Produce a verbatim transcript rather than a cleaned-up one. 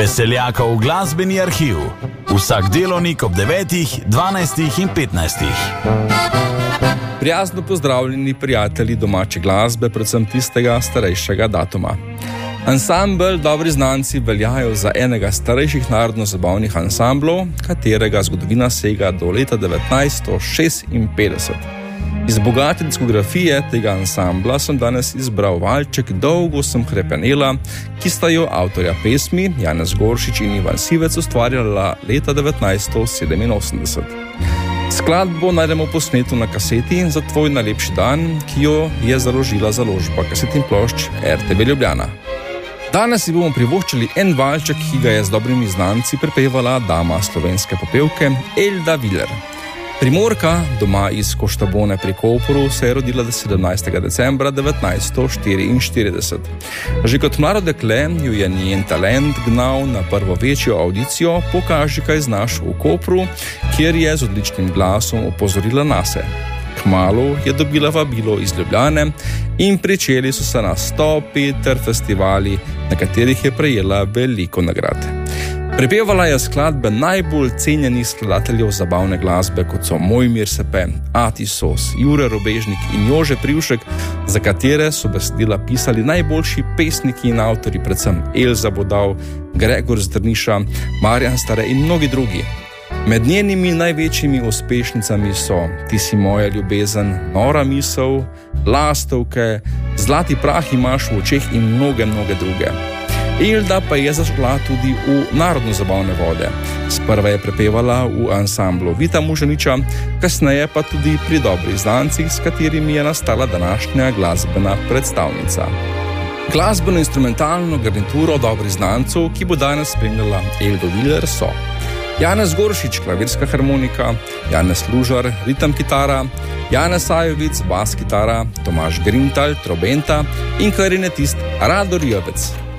Veseljakov glasbeni arhiv. Vsak delovnik ob devetih, dvanajstih in petnajstih. Prijazno pozdravljeni prijatelji domače glasbe, predvsem tistega starejšega datuma. Ansambel Dobri znanci veljajo za enega starejših narodno-zabavnih ansamblov, katerega zgodovina sega do leta devetnajststo šestinpetdeset. Iz bogate diskografije tega ansambla sem danes izbral valček Dolgo sem hrepenela, ki sta jo avtorja pesmi Janez Goršič in Ivan Sivec ustvarjala leta devetnajststo sedeminosemdeset. Skladbo najdemo posneto na kaseti Za tvoj najlepši dan, ki jo je založila založba kaset in plošč er te ve Ljubljana. Danes si bomo privoščili en valček, ki ga je z dobrimi znanci prepevala dama slovenske popevke Elda Viler. Primorka, doma iz Koštabone pri Kopru, se je rodila sedemnajstega decembra devetnajststo štiriinštirideset. Že kot mlado dekle jo je njen talent gnal na prvo večjo audicijo Pokaži, kaj znaš v Kopru, kjer je z odličnim glasom opozorila nase. Kmalu je dobila vabilo iz Ljubljane in pričeli so se nastopi ter festivali, na katerih je prejela veliko nagrad. Prepevala je skladbe najbolj cenjenih skladateljev zabavne glasbe, kot so Mojmir Sepe, Ati Sos, Jure Robežnik in Jože Privšek, za katere so besedila pisali najboljši pesniki in avtorji, predvsem Elza Bodav, Gregor Zdrniša, Marjan Stare in mnogi drugi. Med njenimi največjimi uspešnicami so Ti si moja ljubezen, Nora misel, Lastovke, Zlati prah imaš v očeh in mnoge, mnoge druge. Elda pa je zašla tudi v narodno-zabavne vode. Sprva je prepevala v ansamblu Vita Muženiča, kasneje pa tudi pri Dobrih znancih, s katerimi je nastala današnja glasbena predstavnica. Glasbeno-instrumentalno garnituro Dobrih znancev, ki bo danes spremljala Eldo Viler, so Janez Goršič, klavirska harmonika, Janez Lužar, ritem kitara, Janez Sajovic, bas kitara, Tomaž Grintal, trobenta in klarinetist Rado Rijavec.